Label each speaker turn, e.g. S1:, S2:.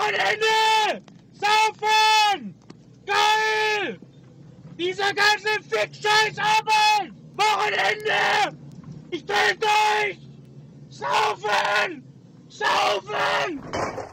S1: Wochenende! Saufen! Geil! Dieser ganze Fick-Scheiß-Arbeit! Wochenende! Ich töte euch! Saufen! Saufen!